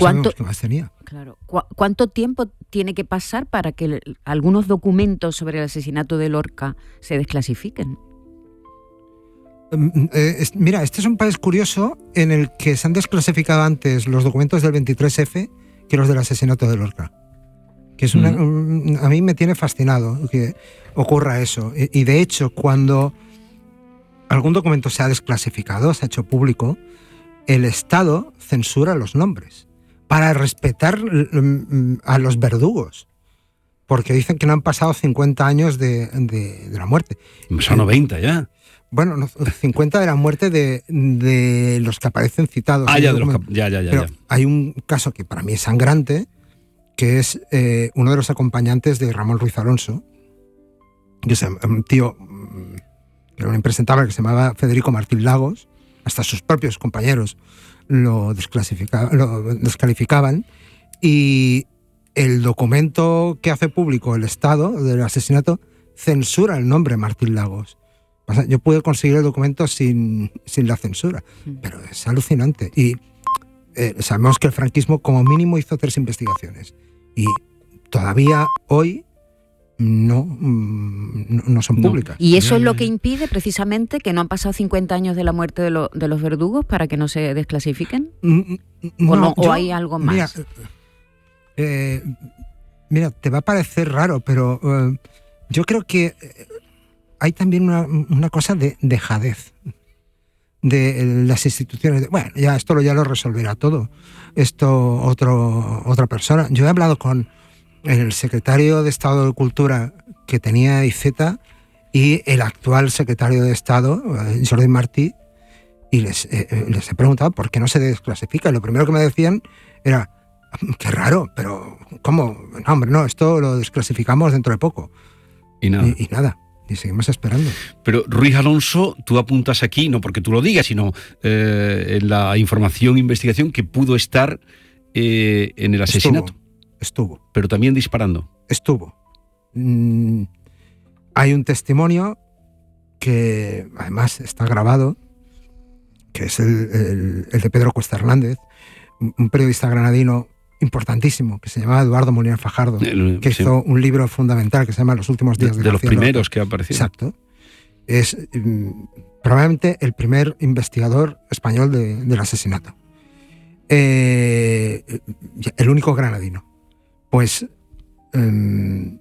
sabemos qué más tenía. Claro. ¿Cuánto tiempo tiene que pasar para que algunos documentos sobre el asesinato de Lorca se desclasifiquen? Mira, este es un país curioso en el que se han desclasificado antes los documentos del 23F que los del asesinato de Lorca. Que es a mí me tiene fascinado que ocurra eso. Y de hecho, cuando algún documento se ha desclasificado, se ha hecho público, el Estado censura los nombres para respetar a los verdugos. Porque dicen que no han pasado 50 años de la muerte. Son 90 ya. Bueno, no, 50 de la muerte de los que aparecen citados. Ya. Hay un caso que para mí es sangrante, que es uno de los acompañantes de Ramón Ruiz Alonso, que es un tío, que era un impresentable, que se llamaba Federico Martín Lagos. Hasta sus propios compañeros lo descalificaban. Y el documento que hace público el Estado del asesinato censura el nombre Martín Lagos. O sea, yo pude conseguir el documento sin la censura, pero es alucinante. Y sabemos que el franquismo como mínimo hizo 3 investigaciones y todavía hoy no son públicas. ¿Y eso es lo que impide precisamente que no han pasado 50 años de la muerte de los verdugos para que no se desclasifiquen? ¿O hay algo más? Mira, te va a parecer raro, pero yo creo que hay también una cosa de dejadez de las instituciones. Bueno, ya esto ya lo resolverá todo. Esto otra persona. Yo he hablado con el secretario de Estado de Cultura que tenía IZ y el actual secretario de Estado, Jordi Martí, y les he preguntado por qué no se desclasifica. Lo primero que me decían era, qué raro, pero ¿cómo? No, hombre, no, esto lo desclasificamos dentro de poco. Y nada. Y nada. Y seguimos esperando. Pero Ruiz Alonso, tú apuntas aquí, no porque tú lo digas, sino en la información, investigación, que pudo estar en el asesinato. Estuvo. Pero también disparando. Estuvo. Hay un testimonio que además está grabado, que es el de Pedro Cuesta Hernández, un periodista granadino importantísimo, que se llamaba Eduardo Molina Fajardo, que hizo un libro fundamental que se llama Los últimos días de los primeros que ha aparecido. Exacto. Es probablemente el primer investigador español del asesinato. El único granadino. Pues él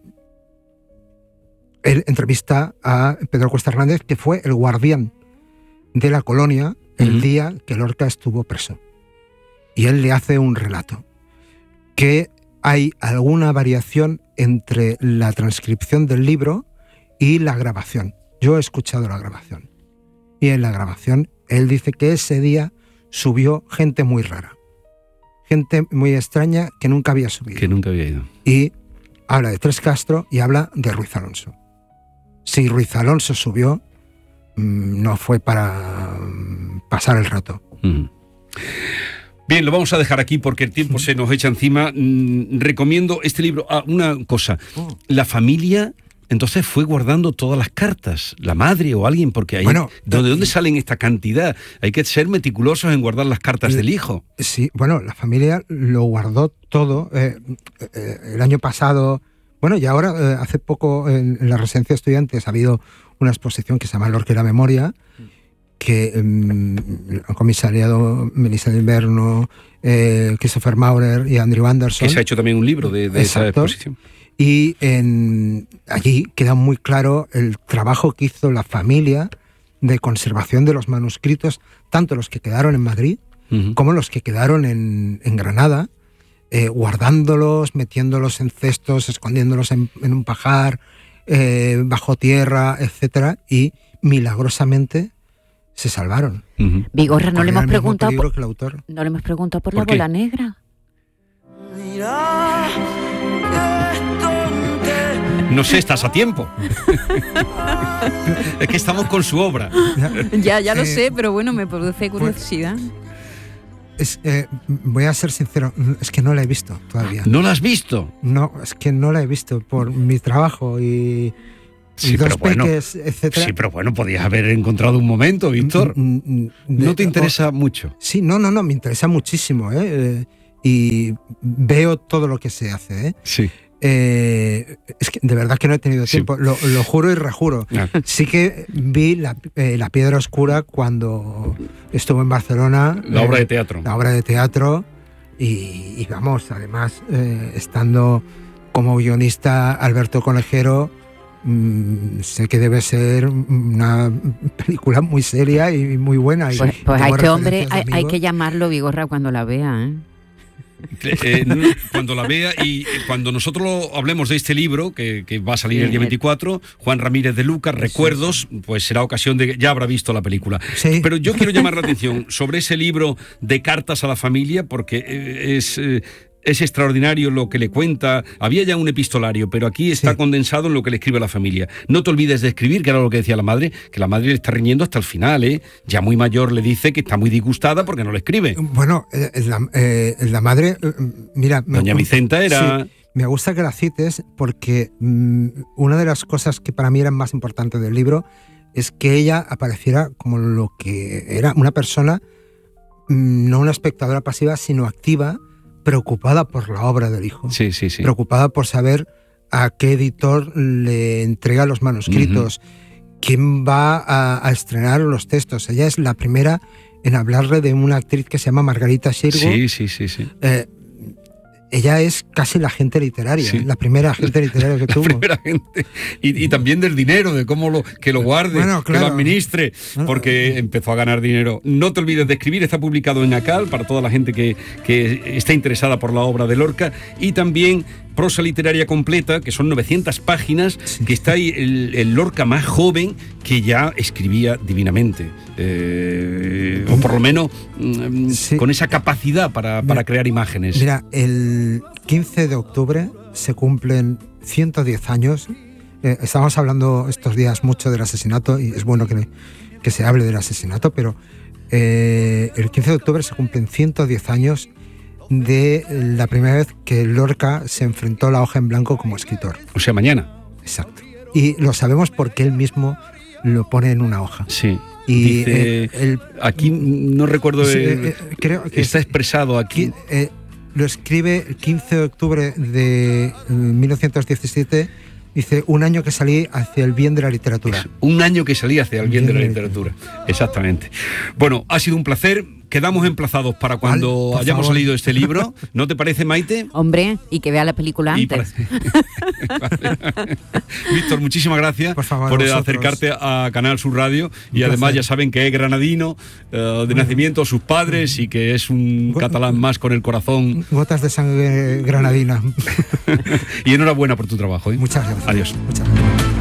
entrevista a Pedro Cuesta Hernández, que fue el guardián de la colonia el día que Lorca estuvo preso. Y él le hace un relato. Que hay alguna variación entre la transcripción del libro y la grabación. Yo he escuchado la grabación. Y en la grabación él dice que ese día subió gente muy rara. Gente muy extraña que nunca había subido. Que nunca había ido. Y habla de Tres Castro y habla de Ruiz Alonso. Si Ruiz Alonso subió, no fue para pasar el rato. Bien, lo vamos a dejar aquí porque el tiempo se nos echa encima. Recomiendo este libro. Una cosa, la familia entonces fue guardando todas las cartas, la madre o alguien, porque ahí, ¿de dónde salen esta cantidad? Hay que ser meticulosos en guardar las cartas del hijo. Sí, bueno, la familia lo guardó todo. El año pasado, bueno, y ahora hace poco en la residencia de estudiantes ha habido una exposición que se llama Lorca y la memoria, que han comisariado Melissa de Inverno, Christopher Maurer y Andrew Anderson. Que se ha hecho también un libro de esa exposición. Y allí queda muy claro el trabajo que hizo la familia de conservación de los manuscritos, tanto los que quedaron en Madrid como los que quedaron en Granada, guardándolos, metiéndolos en cestos, escondiéndolos en un pajar, bajo tierra, etcétera, y milagrosamente se salvaron. Vigorra, no le hemos preguntado por la qué? bola negra. No sé, estás a tiempo. Es que estamos con su obra. Ya lo sé, pero bueno, me produce curiosidad. Voy a ser sincero, es que no la he visto todavía. ¿No la has visto? No, es que no la he visto por mi trabajo y sí, dos pero peques, etcétera. Sí, pero bueno, podías haber encontrado un momento, Víctor. ¿No te interesa mucho? Sí, no, me interesa muchísimo. y veo todo lo que se hace, ¿eh? Sí. Es que de verdad que no he tenido tiempo, lo juro y rejuro. Sí que vi la Piedra Oscura cuando estuve en Barcelona. La obra de teatro. La obra de teatro. Y vamos, además, estando como guionista Alberto Conejero, sé que debe ser una película muy seria y muy buena. Pues a este hombre hay que llamarlo Vigorra cuando la vea, ¿eh? Cuando la vea y cuando nosotros hablemos de este libro que va a salir el día 24, Juan Ramírez de Lucas, Recuerdos, pues será ocasión de que ya habrá visto la película. Sí. Pero yo quiero llamar la atención sobre ese libro de cartas a la familia, porque es extraordinario lo que le cuenta. Había ya un epistolario, pero aquí está condensado en lo que le escribe a la familia. No te olvides de escribir, que era lo que decía la madre, que la madre le está riñendo hasta el final, ¿eh? Ya muy mayor le dice que está muy disgustada porque no le escribe. Bueno, la madre, mira... Doña Vicenta era... Sí, me gusta que la cites porque una de las cosas que para mí eran más importantes del libro es que ella apareciera como lo que era una persona, no una espectadora pasiva, sino activa, preocupada por la obra del hijo, preocupada por saber a qué editor le entrega los manuscritos, quién va a estrenar los textos. Ella es la primera en hablarle de una actriz que se llama Margarita Xirgu. Sí. Ella es casi la agente literaria, la primera agente literaria que tuvo. La primera agente. Y también del dinero, de cómo que lo guarde, bueno, claro, que lo administre, porque empezó a ganar dinero. No te olvides de escribir, está publicado en ACAL para toda la gente que está interesada por la obra de Lorca, y también prosa literaria completa, que son 900 páginas, que está ahí el Lorca más joven, que ya escribía divinamente. O por lo menos con esa capacidad para crear imágenes. Mira, el 15 de octubre se cumplen 110 años. Estábamos hablando estos días mucho del asesinato, y es bueno que se hable del asesinato, pero el 15 de octubre se cumplen 110 años de la primera vez que Lorca se enfrentó a la hoja en blanco como escritor. O sea, mañana. Exacto. Y lo sabemos porque él mismo lo pone en una hoja. Sí. Y dice, aquí no recuerdo, creo que está expresado aquí. Lo escribe el 15 de octubre de 1917. Dice, un año que salí hacia el bien de la literatura. Un año que salí hacia el bien de la literatura. Exactamente. Bueno, ha sido un placer. Quedamos emplazados para cuando hayamos leído este libro. ¿No te parece, Maite? Hombre, y que vea la película antes. Víctor, muchísimas gracias por acercarte a Canal Sur Radio. Y además ya saben que es granadino de nacimiento, sus padres, y que es un catalán más con el corazón. Gotas de sangre granadina. Y enhorabuena por tu trabajo, ¿eh? Muchas gracias. Adiós. Muchas gracias.